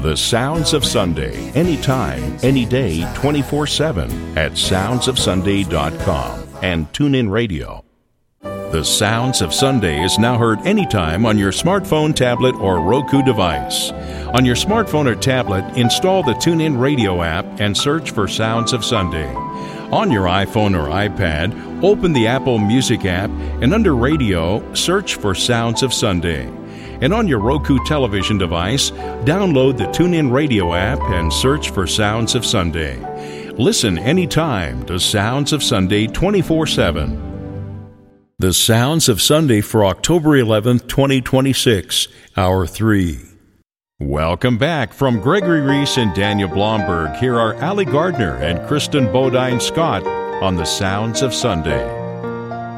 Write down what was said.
The Sounds of Sunday, anytime, any day, 24/7 at soundsofsunday.com and TuneIn Radio. The Sounds of Sunday is now heard anytime on your smartphone, tablet, or Roku device. On your smartphone or tablet, install the TuneIn Radio app and search for Sounds of Sunday. On your iPhone or iPad, open the Apple Music app and under Radio, search for Sounds of Sunday. And on your Roku television device, download the TuneIn Radio app and search for Sounds of Sunday. Listen anytime to Sounds of Sunday 24/7. The Sounds of Sunday for October 11th, 2026, Hour 3. Welcome back. From Gregory Reese and Daniel Blomberg, here are Allie Gardner and Kristen Bodine Scott on The Sounds of Sunday.